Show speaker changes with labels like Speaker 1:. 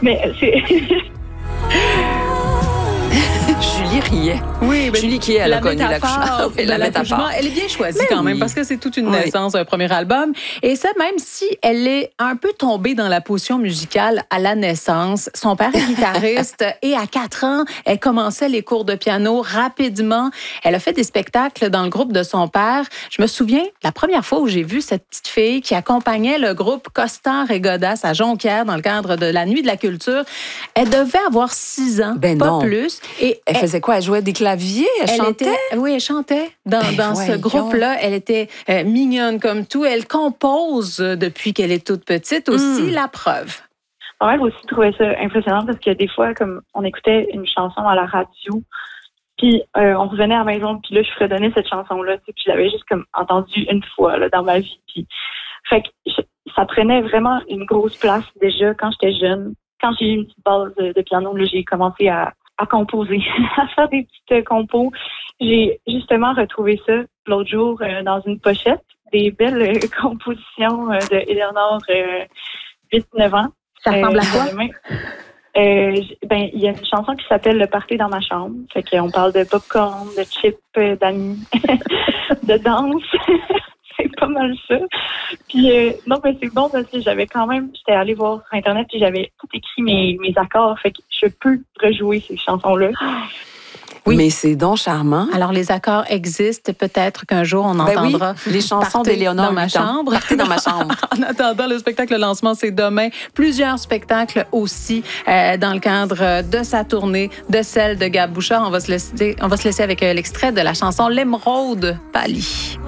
Speaker 1: Mais c'est...
Speaker 2: Julie riait.
Speaker 3: Oui,
Speaker 2: Julie qui elle a connu l'accouchement. Oui, la métaphore.
Speaker 3: Elle est bien choisie quand même parce que c'est toute une naissance, un premier album. Et ça, même si elle est un peu tombée dans la potion musicale à la naissance, son père est guitariste et à 4 ans, elle commençait les cours de piano rapidement. Elle a fait des spectacles dans le groupe de son père. Je me souviens, la première fois où j'ai vu cette petite fille qui accompagnait le groupe Costard et Godas à Jonquière dans le cadre de la Nuit de la Culture, elle devait avoir 6 ans, pas plus. Et
Speaker 2: elle faisait quoi? Elle jouait des claviers? Elle chantait?
Speaker 3: Elle chantait dans ce groupe-là. Elle était mignonne comme tout. Elle compose depuis qu'elle est toute petite aussi, la preuve.
Speaker 1: Ma mère aussi trouvait ça impressionnant parce que des fois, comme on écoutait une chanson à la radio, puis on revenait à la maison, puis là, je fredonnais cette chanson-là, puis je l'avais juste comme entendue une fois là, dans ma vie. Puis, fait que ça prenait vraiment une grosse place déjà quand j'étais jeune. Quand j'ai eu une petite base de piano, là, j'ai commencé à composer, à faire des petites compos. J'ai justement retrouvé ça l'autre jour dans une pochette, des belles compositions de Éléonore, 8-9 ans.
Speaker 3: Ça ressemble à quoi?
Speaker 1: Il y a une chanson qui s'appelle Le party dans ma chambre. Fait qu'on parle de popcorn, de chips, d'amis, de danse. C'est pas mal ça. Puis non, mais c'est bon parce que j'étais allée voir sur Internet puis j'avais tout écrit mes accords. Fait que je peux rejouer ces chansons-là.
Speaker 2: Oui. Mais c'est donc charmant.
Speaker 3: Alors, les accords existent. Peut-être qu'un jour, on entendra
Speaker 2: les chansons d'Éléonore
Speaker 3: dans ma chambre.
Speaker 2: Partez dans ma chambre.
Speaker 3: En attendant, le spectacle lancement, c'est demain. Plusieurs spectacles aussi dans le cadre de sa tournée, de celle de Gab Bouchard. On va se laisser avec l'extrait de la chanson L'Émeraude Pâlie.